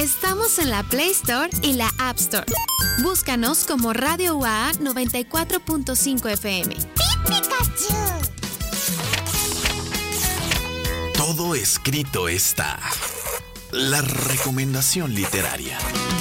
Estamos en la Play Store y la App Store. Búscanos como Radio UAA 94.5 FM. ¡Pikachu! Todo escrito está. La recomendación literaria.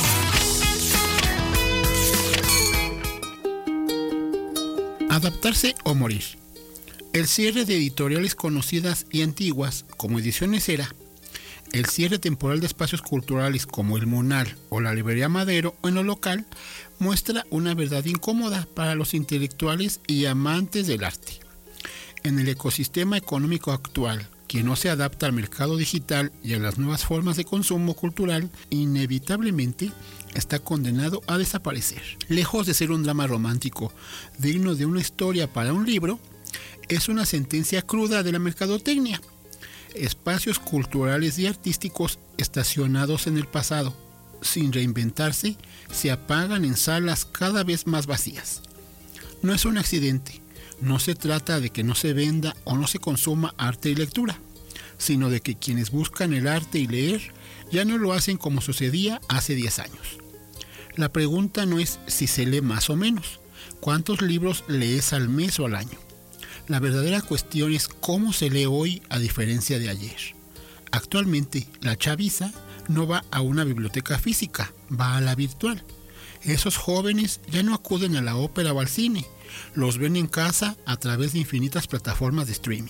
Adaptarse o morir. El cierre de editoriales conocidas y antiguas, como Ediciones Era, el cierre temporal de espacios culturales como el Monal o la Librería Madero en lo local, muestra una verdad incómoda para los intelectuales y amantes del arte. En el ecosistema económico actual, que no se adapta al mercado digital y a las nuevas formas de consumo cultural, inevitablemente está condenado a desaparecer. Lejos de ser un drama romántico digno de una historia para un libro, es una sentencia cruda de la mercadotecnia. Espacios culturales y artísticos estacionados en el pasado, sin reinventarse, se apagan en salas cada vez más vacías. No es un accidente, no se trata de que no se venda o no se consuma arte y lectura, sino de que quienes buscan el arte y leer ya no lo hacen como sucedía hace 10 años. La pregunta no es si se lee más o menos, cuántos libros lees al mes o al año. La verdadera cuestión es cómo se lee hoy a diferencia de ayer. Actualmente, la chaviza no va a una biblioteca física, va a la virtual. Esos jóvenes ya no acuden a la ópera o al cine, los ven en casa a través de infinitas plataformas de streaming.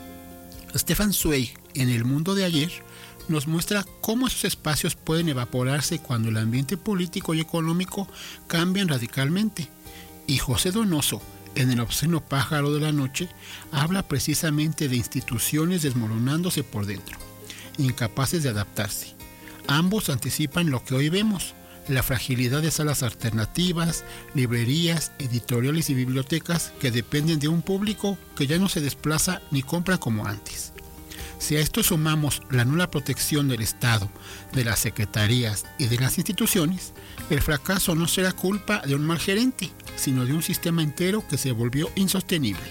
Stefan Zweig, en El mundo de ayer, nos muestra cómo esos espacios pueden evaporarse cuando el ambiente político y económico cambian radicalmente. Y José Donoso, en El obsceno pájaro de la noche, habla precisamente de instituciones desmoronándose por dentro, incapaces de adaptarse. Ambos anticipan lo que hoy vemos, la fragilidad de salas alternativas, librerías, editoriales y bibliotecas que dependen de un público que ya no se desplaza ni compra como antes. Si a esto sumamos la nula protección del Estado, de las secretarías y de las instituciones, el fracaso no será culpa de un mal gerente, sino de un sistema entero que se volvió insostenible.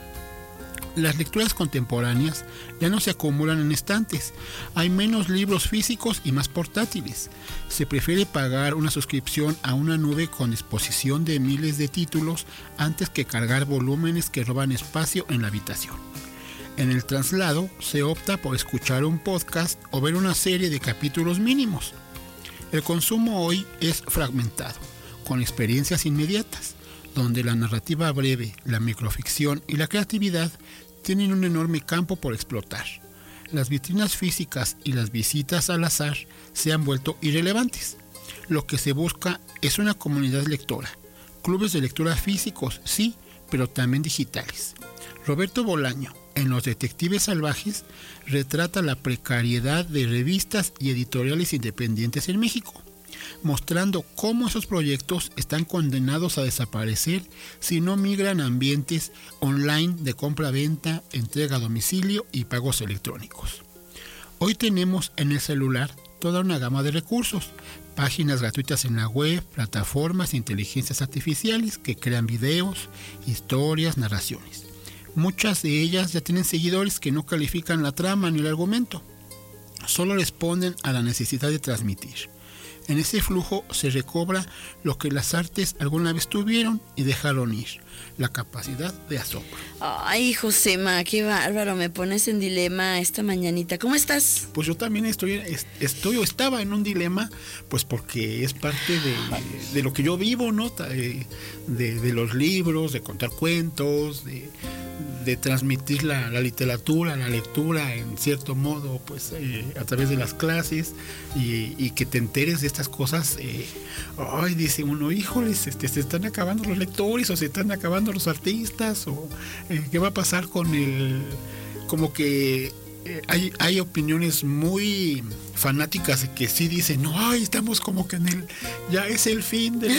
Las lecturas contemporáneas ya no se acumulan en estantes, hay menos libros físicos y más portátiles. Se prefiere pagar una suscripción a una nube con disposición de miles de títulos antes que cargar volúmenes que roban espacio en la habitación. En el traslado se opta por escuchar un podcast o ver una serie de capítulos mínimos. El consumo hoy es fragmentado, con experiencias inmediatas, donde la narrativa breve, la microficción y la creatividad tienen un enorme campo por explotar. Las vitrinas físicas y las visitas al azar se han vuelto irrelevantes. Lo que se busca es una comunidad lectora, clubes de lectura físicos, sí, pero también digitales. Roberto Bolaño, en Los Detectives Salvajes, retrata la precariedad de revistas y editoriales independientes en México, mostrando cómo esos proyectos están condenados a desaparecer si no migran a ambientes online de compra-venta, entrega a domicilio y pagos electrónicos. Hoy tenemos en el celular toda una gama de recursos, páginas gratuitas en la web, plataformas e inteligencias artificiales que crean videos, historias, narraciones. Muchas de ellas ya tienen seguidores que no califican la trama ni el argumento, solo responden a la necesidad de transmitir. En ese flujo se recobra lo que las artes alguna vez tuvieron y dejaron ir, la capacidad de asombro. Ay, Josema, qué bárbaro, me pones en dilema esta mañanita. ¿Cómo estás? Pues yo también estaba en un dilema, pues porque es parte de lo que yo vivo, ¿no? De los libros, de contar cuentos, de transmitir la literatura, la lectura en cierto modo, pues a través de las clases y que te enteres de estas cosas. Dice uno, híjoles, se están acabando los lectores o se están acabando los artistas o qué va a pasar con como que hay opiniones muy fanáticas que sí dicen, no, estamos como que ya es el fin de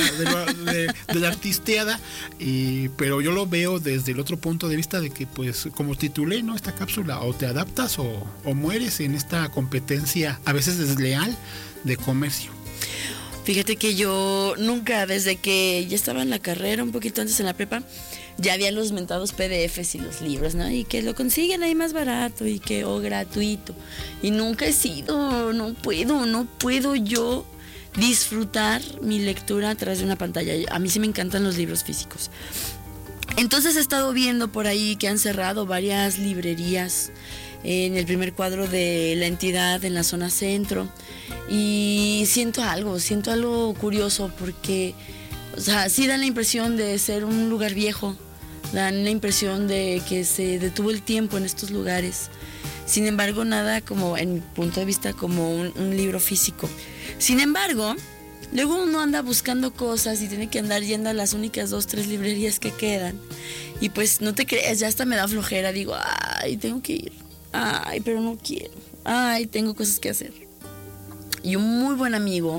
la artisteada, pero yo lo veo desde el otro punto de vista de que, pues, como titulé, ¿no?, esta cápsula, o te adaptas o mueres en esta competencia a veces desleal de comercio. Fíjate que yo nunca, desde que ya estaba en la carrera, un poquito antes en la prepa, ya había los mentados PDFs y los libros, ¿no? Y que lo consiguen ahí más barato y que, gratuito. Y nunca he sido, no puedo yo disfrutar mi lectura a través de una pantalla. A mí sí me encantan los libros físicos. Entonces he estado viendo por ahí que han cerrado varias librerías en el primer cuadro de la entidad, en la zona centro. Y siento algo curioso porque, o sea, sí dan la impresión de ser un lugar viejo, dan la impresión de que se detuvo el tiempo en estos lugares. Sin embargo, nada como, en mi punto de vista, como un libro físico. Sin embargo, luego uno anda buscando cosas y tiene que andar yendo a las únicas 2-3 librerías que quedan. Y pues no te creas, ya hasta me da flojera, digo, ay, tengo que ir. Ay, pero no quiero. Ay, tengo cosas que hacer. Y un muy buen amigo,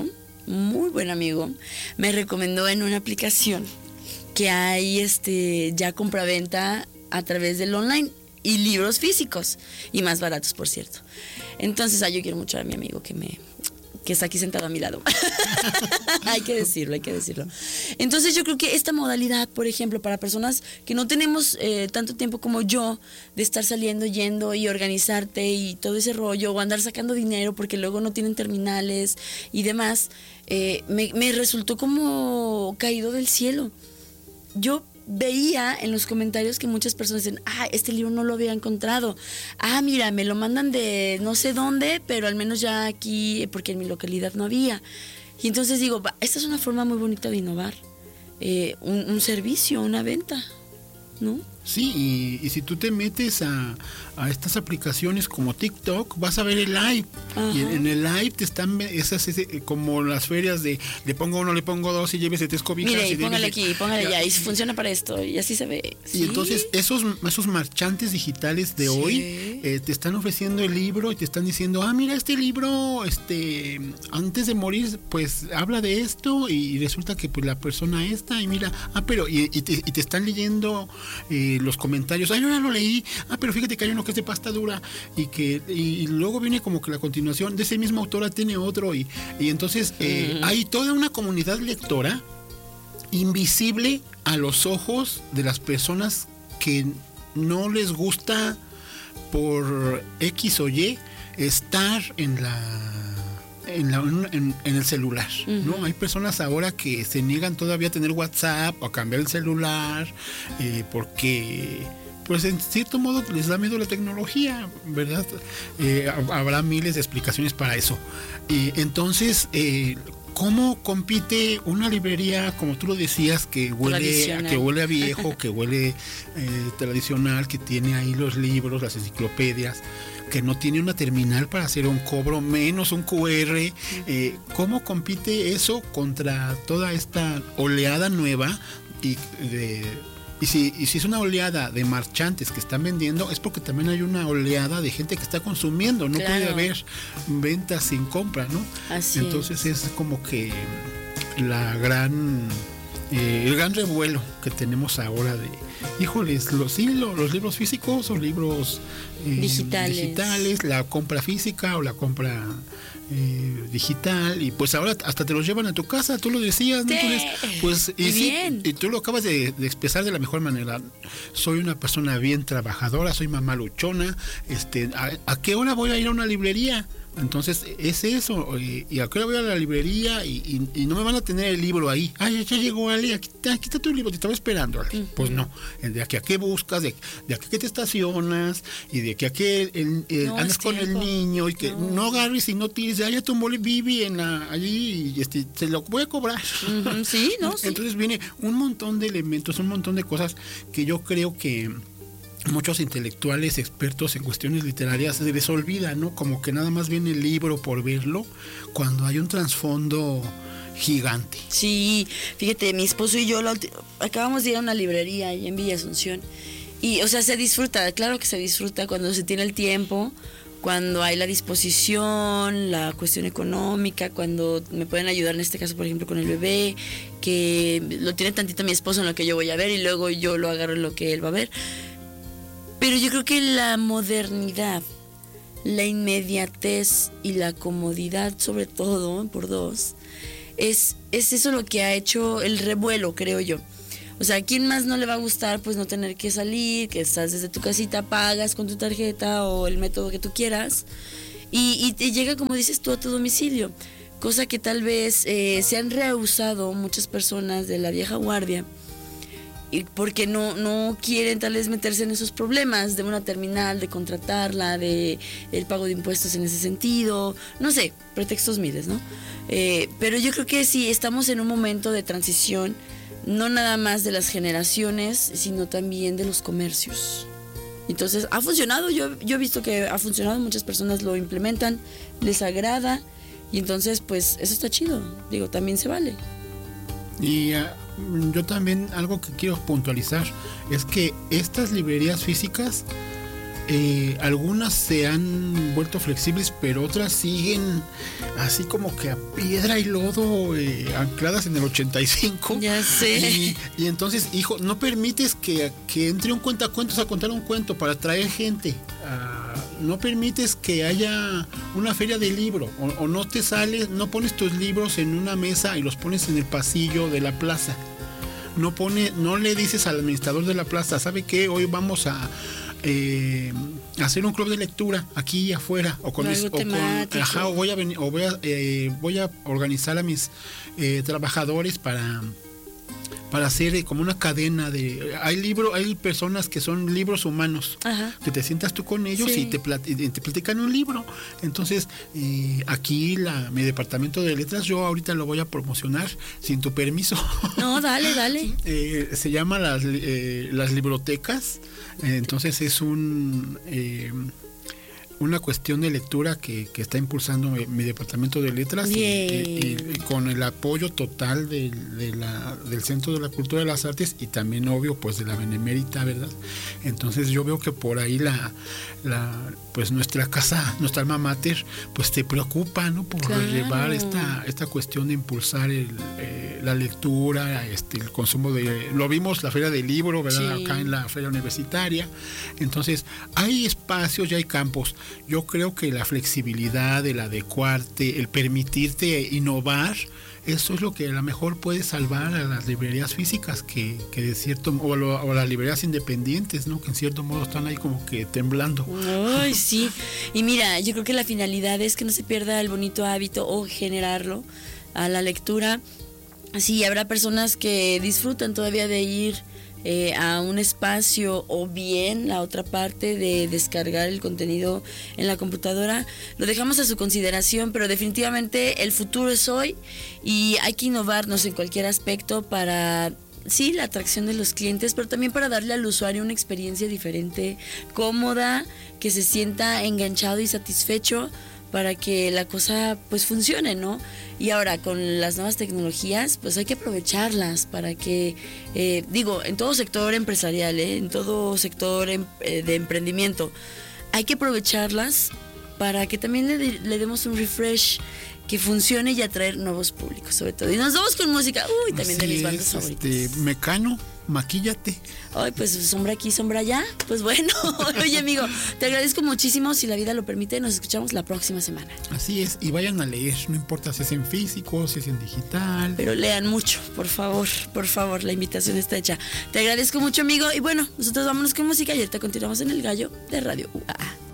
me recomendó en una aplicación que hay ya compraventa a través del online y libros físicos y más baratos, por cierto. Entonces, yo quiero mucho a mi amigo que está aquí sentado a mi lado. hay que decirlo. Entonces yo creo que esta modalidad, por ejemplo, para personas que no tenemos tanto tiempo como yo, de estar saliendo, yendo y organizarte y todo ese rollo, o andar sacando dinero porque luego no tienen terminales y demás, me resultó como caído del cielo. Yo veía en los comentarios que muchas personas dicen, este libro no lo había encontrado. Mira, me lo mandan de no sé dónde, pero al menos ya aquí, porque en mi localidad no había. Y entonces digo, esta es una forma muy bonita de innovar. Un servicio, una venta, ¿no? Sí, y si tú te metes a estas aplicaciones como TikTok, vas a ver el live. Ajá. Y en el live te están esas como las ferias de le pongo 1, le pongo 2 y llévese 3 cobijas. Mire, y póngale aquí, póngale allá, y funciona para esto, y así se ve. Y entonces esos marchantes digitales de hoy te están ofreciendo el libro y te están diciendo, mira, este libro, antes de morir, pues habla de esto, y resulta que pues la persona esta, y mira, pero y te están leyendo los comentarios, yo ya lo leí, pero fíjate que hay uno que es de pasta dura, y luego viene como que la continuación de ese mismo autor tiene otro, y entonces hay toda una comunidad lectora invisible a los ojos de las personas que no les gusta por X o Y estar en el celular, ¿no? Hay personas ahora que se niegan todavía a tener WhatsApp o a cambiar el celular porque pues en cierto modo les da miedo la tecnología, ¿verdad? Habrá miles de explicaciones para eso. Entonces, ¿cómo compite una librería, como tú lo decías, que huele a viejo, que huele tradicional, que tiene ahí los libros, las enciclopedias, que no tiene una terminal para hacer un cobro, menos un QR? ¿Cómo compite eso contra toda esta oleada nueva? Y si es una oleada de marchantes que están vendiendo, es porque también hay una oleada de gente que está consumiendo. No puede haber ventas sin compra, ¿no? Entonces es como que el gran revuelo que tenemos ahora de, híjoles, los libros físicos o libros digitales, la compra física o la compra digital, y pues ahora hasta te los llevan a tu casa, tú lo decías, ¿no? Entonces, pues y tú lo acabas de expresar de la mejor manera. Soy una persona bien trabajadora, soy mamá luchona, ¿a qué hora voy a ir a una librería? Entonces es eso, y a qué hora voy a la librería y no me van a tener el libro ahí. Ya llegó Ali, aquí está tu libro, te estaba esperando, Ali. Pues no, de aquí a qué buscas, de aquí a qué te estacionas, y de aquí a qué andas con el niño, y que no agarres y no tires, ya tomó el Bibi allí, y se lo voy a cobrar. Sí. Entonces viene un montón de elementos, un montón de cosas que yo creo que muchos intelectuales expertos en cuestiones literarias se les olvida, ¿no? Como que nada más viene el libro por verlo, cuando hay un trasfondo gigante. Sí, fíjate, mi esposo y yo acabamos de ir a una librería ahí en Villa Asunción, y o sea, se disfruta, claro que se disfruta cuando se tiene el tiempo, cuando hay la disposición, la cuestión económica, cuando me pueden ayudar, en este caso, por ejemplo, con el bebé, que lo tiene tantito mi esposo en lo que yo voy a ver y luego yo lo agarro en lo que él va a ver. Pero yo creo que la modernidad, la inmediatez y la comodidad, sobre todo, por dos, es eso lo que ha hecho el revuelo, creo yo. O sea, ¿a quién más no le va a gustar pues no tener que salir, que estás desde tu casita, pagas con tu tarjeta o el método que tú quieras y te llega, como dices tú, a tu domicilio? Cosa que tal vez se han rehusado muchas personas de la vieja guardia y porque no quieren tal vez meterse en esos problemas de una terminal, de contratarla, de el pago de impuestos en ese sentido, no sé, pretextos miles, ¿no? Pero yo creo que sí, estamos en un momento de transición, no nada más de las generaciones, sino también de los comercios. Entonces, ha funcionado, yo he visto que ha funcionado, muchas personas lo implementan, les agrada, y entonces, pues, eso está chido, digo, también se vale. Y yo también, algo que quiero puntualizar, es que estas librerías físicas, algunas se han vuelto flexibles, pero otras siguen así como que a piedra y lodo, ancladas en el 85. Ya sé. Y entonces, hijo, no permites que entre un cuentacuentos a contar un cuento para atraer gente. No permites que haya una feria de libro, o no te sales, no pones tus libros en una mesa y los pones en el pasillo de la plaza. No le dices al administrador de la plaza, ¿sabe qué? Hoy vamos a hacer un club de lectura aquí afuera, o con algo temático. O voy a organizar a mis trabajadores para hacer como una cadena de... Hay personas que son libros humanos. Ajá. Que te sientas tú con ellos, sí, y te platican un libro. Entonces, aquí mi departamento de letras, yo ahorita lo voy a promocionar sin tu permiso. No, dale. Se llama las librotecas. Entonces es una cuestión de lectura que está impulsando mi departamento de letras y con el apoyo total del Centro de la Cultura de las Artes y también, obvio, pues de la Benemérita, ¿verdad? Entonces yo veo que por ahí pues nuestra casa, nuestra alma mater, pues te preocupa, ¿no? Por llevar esta cuestión de impulsar la lectura, el consumo lo vimos la feria del libro, ¿verdad? Sí. Acá en la feria universitaria. Entonces hay espacios y hay campos. Yo creo que la flexibilidad, el adecuarte, el permitirte innovar, eso es lo que a lo mejor puede salvar a las librerías físicas que de cierto o las librerías independientes, ¿no? Que en cierto modo están ahí como que temblando. Ay, sí. Y mira, yo creo que la finalidad es que no se pierda el bonito hábito o generarlo a la lectura. Sí, habrá personas que disfrutan todavía de ir a un espacio, o bien la otra parte de descargar el contenido en la computadora. Lo dejamos a su consideración, pero definitivamente el futuro es hoy y hay que innovarnos en cualquier aspecto para, sí, la atracción de los clientes, pero también para darle al usuario una experiencia diferente, cómoda, que se sienta enganchado y satisfecho para que la cosa pues funcione, ¿no? Y ahora con las nuevas tecnologías pues hay que aprovecharlas para que, en todo sector empresarial, en todo sector de emprendimiento, hay que aprovecharlas para que también le demos un refresh que funcione y atraer nuevos públicos, sobre todo. Y nos vamos con música, también de mis bandas favoritas. Mecano, maquíllate. Ay, pues sombra aquí, sombra allá. Pues bueno, oye amigo, te agradezco muchísimo. Si la vida lo permite, nos escuchamos la próxima semana. Así es, y vayan a leer, no importa si es en físico, si es en digital. Pero lean mucho, por favor, la invitación está hecha. Te agradezco mucho, amigo. Y bueno, nosotros vámonos con música y ahorita continuamos en El Gallo de Radio UAA.